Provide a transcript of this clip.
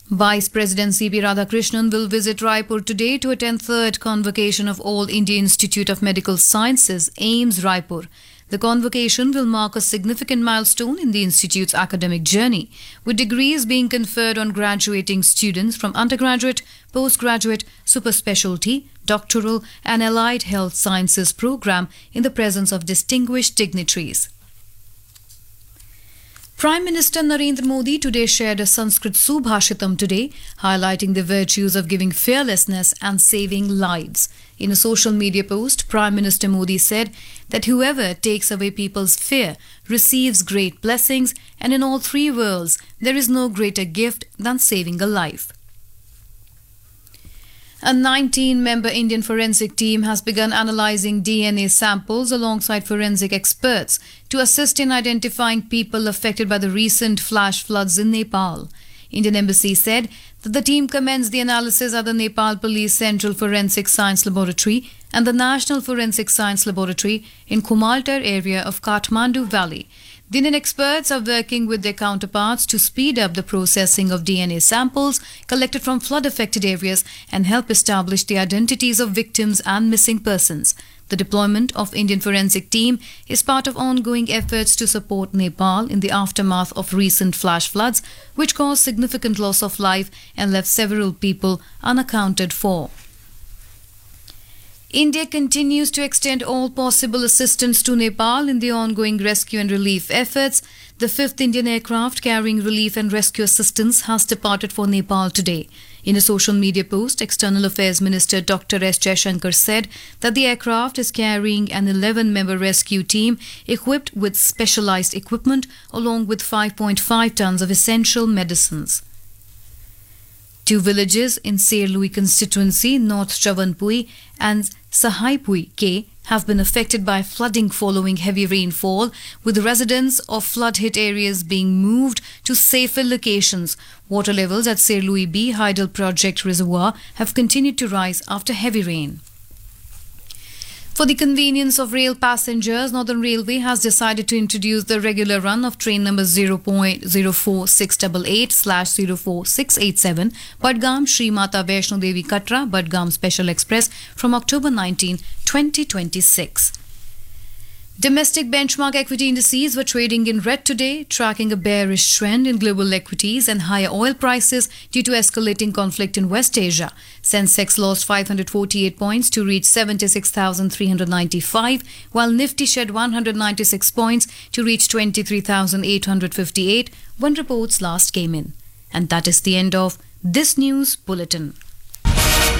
Vice President C.P. Radhakrishnan will visit Raipur today to attend third convocation of All India Institute of Medical Sciences, AIIMS Raipur. The convocation will mark a significant milestone in the institute's academic journey, with degrees being conferred on graduating students from undergraduate, postgraduate, super specialty, doctoral and allied health sciences program in the presence of distinguished dignitaries. Prime Minister Narendra Modi today shared a Sanskrit Subhashitam today, highlighting the virtues of giving fearlessness and saving lives. In a social media post, Prime Minister Modi said that whoever takes away people's fear receives great blessings, and in all three worlds there is no greater gift than saving a life. A 19-member Indian forensic team has begun analysing DNA samples alongside forensic experts to assist in identifying people affected by the recent flash floods in Nepal. Indian Embassy said that the team commenced the analysis at the Nepal Police Central Forensic Science Laboratory and the National Forensic Science Laboratory in Kumaltar area of Kathmandu Valley. The Indian experts are working with their counterparts to speed up the processing of DNA samples collected from flood-affected areas and help establish the identities of victims and missing persons. The deployment of Indian forensic team is part of ongoing efforts to support Nepal in the aftermath of recent flash floods, which caused significant loss of life and left several people unaccounted for. India continues to extend all possible assistance to Nepal in the ongoing rescue and relief efforts. The 5th Indian aircraft carrying relief and rescue assistance has departed for Nepal today. In a social media post, External Affairs Minister Dr. S. Jaishankar said that the aircraft is carrying an 11-member rescue team equipped with specialized equipment along with 5.5 tons of essential medicines. Two villages in Serlui constituency, North Chavanpui and Sahaipui K, have been affected by flooding following heavy rainfall, with residents of flood-hit areas being moved to safer locations. Water levels at Serlui B Hydel Project Reservoir have continued to rise after heavy rain. For the convenience of rail passengers, Northern Railway has decided to introduce the regular run of train number 0.04688/04687 Badgam Shri Mata Vaishno Devi Katra Badgam Special Express from October 19, 2026. Domestic benchmark equity indices were trading in red today, tracking a bearish trend in global equities and higher oil prices due to escalating conflict in West Asia. Sensex lost 548 points to reach 76,395, while Nifty shed 196 points to reach 23,858 when reports last came in. And that is the end of this news bulletin.